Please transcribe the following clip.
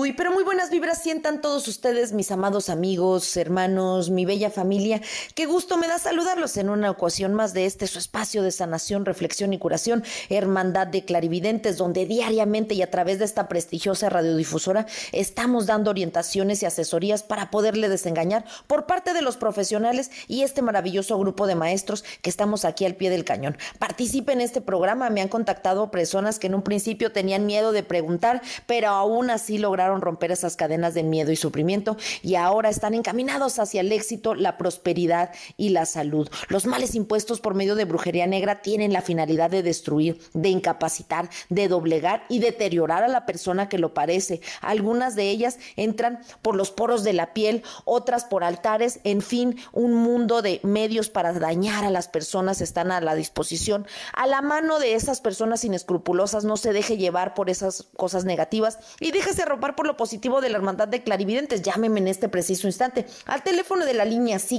Pero muy buenas vibras sientan todos ustedes, mis amados amigos, hermanos, mi bella familia. Qué gusto me da saludarlos en una ocasión más de su espacio de sanación, reflexión y curación, Hermandad de Clarividentes, donde diariamente y a través de esta prestigiosa radiodifusora estamos dando orientaciones y asesorías para poderle desengañar por parte de los profesionales y este maravilloso grupo de maestros que estamos aquí al pie del cañón. Participen en este programa. Me han contactado personas que en un principio tenían miedo de preguntar, pero aún así lograron romper esas cadenas de miedo y sufrimiento y ahora están encaminados hacia el éxito, la prosperidad y la salud. Los males impuestos por medio de brujería negra tienen la finalidad de destruir, de incapacitar, de doblegar y deteriorar a la persona que lo padece. Algunas de ellas entran por los poros de la piel, otras por altares, en fin, un mundo de medios para dañar a las personas están a la disposición. A la mano de esas personas inescrupulosas, no se deje llevar por esas cosas negativas y déjese arropar por lo positivo de la Hermandad de Clarividentes. Llámeme en este preciso instante al teléfono de la línea